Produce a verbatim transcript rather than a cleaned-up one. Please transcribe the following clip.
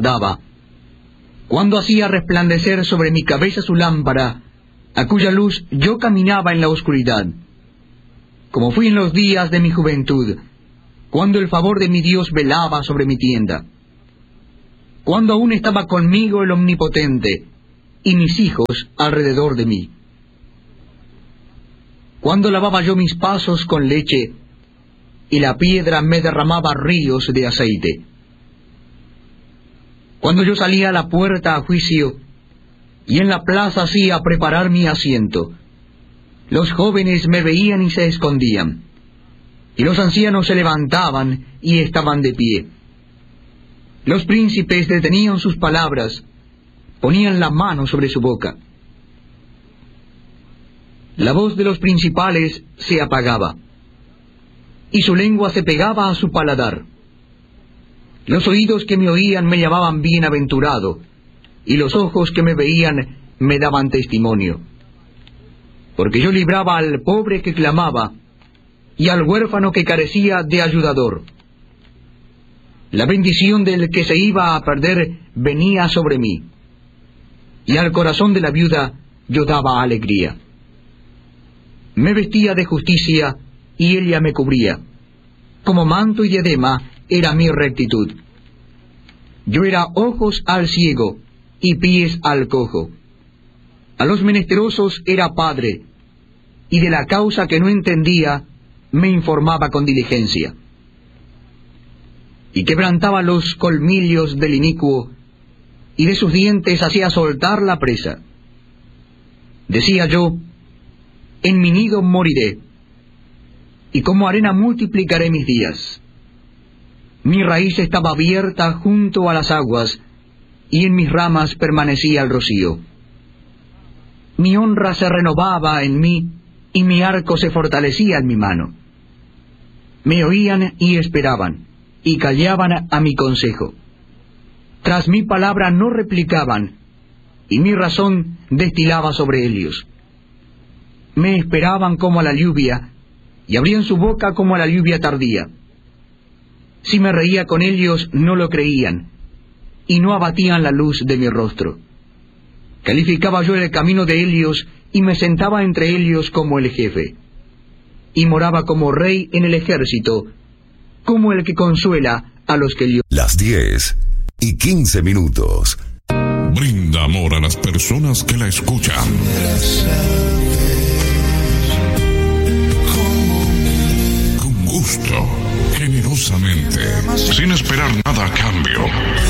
agradaba, cuando hacía resplandecer sobre mi cabeza su lámpara, a cuya luz yo caminaba en la oscuridad, como fui en los días de mi juventud, cuando el favor de mi Dios velaba sobre mi tienda, cuando aún estaba conmigo el Omnipotente, y mis hijos alrededor de mí, cuando lavaba yo mis pasos con leche, y la piedra me derramaba ríos de aceite, cuando yo salía a la puerta a juicio, y en la plaza hacía preparar mi asiento, los jóvenes me veían y se escondían, y los ancianos se levantaban y estaban de pie. Los príncipes detenían sus palabras, ponían la mano sobre su boca. La voz de los principales se apagaba, y su lengua se pegaba a su paladar. Los oídos que me oían me llamaban bienaventurado, y los ojos que me veían me daban testimonio. Porque yo libraba al pobre que clamaba, y al huérfano que carecía de ayudador. La bendición del que se iba a perder venía sobre mí, y al corazón de la viuda yo daba alegría. Me vestía de justicia, y ella me cubría. Como manto y diadema era mi rectitud. Yo era ojos al ciego, y pies al cojo. A los menesterosos era padre, y de la causa que no entendía, me informaba con diligencia. Y quebrantaba los colmillos del inicuo, y de sus dientes hacía soltar la presa. Decía yo, en mi nido moriré, y como arena multiplicaré mis días. Mi raíz estaba abierta junto a las aguas, y en mis ramas permanecía el rocío. Mi honra se renovaba en mí, y mi arco se fortalecía en mi mano. Me oían y esperaban, y callaban a mi consejo. Tras mi palabra no replicaban, y mi razón destilaba sobre ellos. Me esperaban como a la lluvia, y abrían su boca como a la lluvia tardía. Si me reía con ellos, no lo creían, y no abatían la luz de mi rostro. Calificaba yo el camino de ellos, y me sentaba entre ellos como el jefe, y moraba como rey en el ejército, como el que consuela a los que... Las diez y quince minutos. Brinda amor a las personas que la escuchan. Con gusto, generosamente, sin esperar nada a cambio.